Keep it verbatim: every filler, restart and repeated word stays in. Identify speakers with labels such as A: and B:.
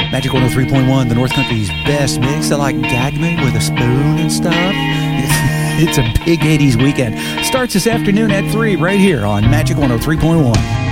A: Magic one oh three point one, the North Country's best mix. They like gag me with a spoon and stuff. It's a big eighties weekend. Starts this afternoon at three right here on Magic one oh three point one.